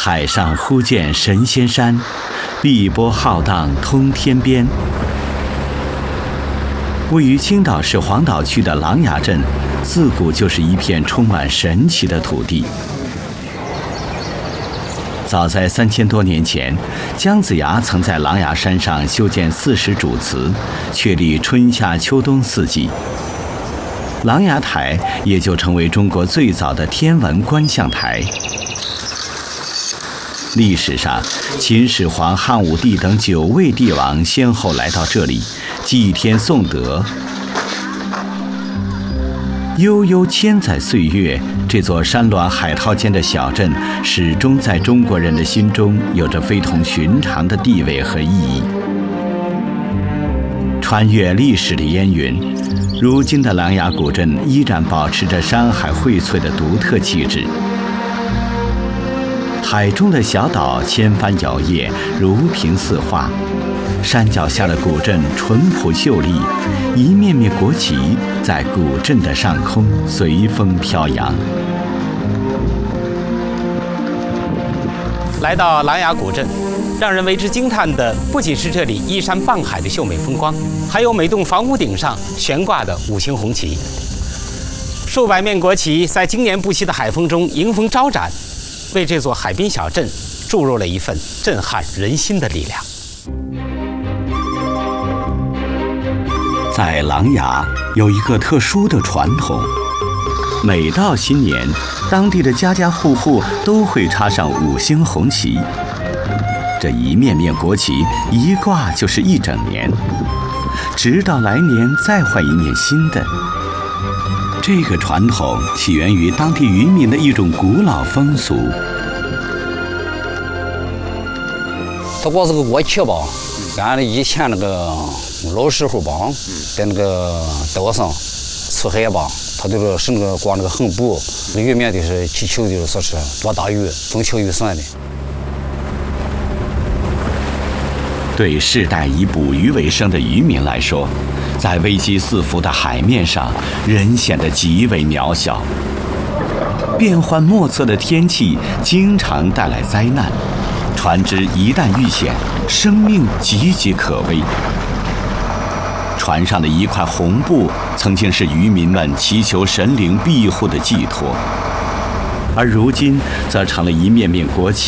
海上忽见神仙山，碧波浩荡通天边。位于青岛市黄岛区的琅琊镇，自古就是一片充满神奇的土地。早在3000多年前，姜子牙曾在琅琊山上修建40主祠，确立春夏秋冬4季。琅琊台也就成为中国最早的天文观象台。历史上，秦始皇、汉武帝等9位帝王先后来到这里祭天颂德。悠悠千载岁月，这座山峦海涛间的小镇，始终在中国人的心中有着非同寻常的地位和意义。穿越历史的烟云，如今的琅琊古镇依然保持着山海荟萃的独特气质。海中的小岛千帆摇曳，如萍似画；山脚下的古镇淳朴秀丽，一面面国旗在古镇的上空随风飘扬。 来到琅琊古镇，让人为之惊叹的不仅是这里依山傍海的秀美风光，还有每栋房屋顶上悬挂的5星红旗。数百面国旗在经年不息的海风中迎风招展，为这座海滨小镇注入了一份震撼人心的力量。 在琅琊有一个特殊的传统，每到新年，当地的家家户户都会插上5星红旗。这一面面国旗一挂就是1整年，直到来年再换一面新的。这个传统起源于当地渔民的一种古老风俗。 它光这个国旗吧，按以前那个老时候吧，在那个岛上出海吧，他就是那个挂那个横幅，那渔民就是祈求就是说是多大鱼，风调雨顺的。 对世代以捕鱼为生的渔民来说，在危机四伏的海面上，人显得极为渺小。变幻莫测的天气经常带来灾难，船只一旦遇险，生命岌岌可危。船上的一块红布曾经是渔民们祈求神灵庇护的寄托，而如今则成了一面面国旗。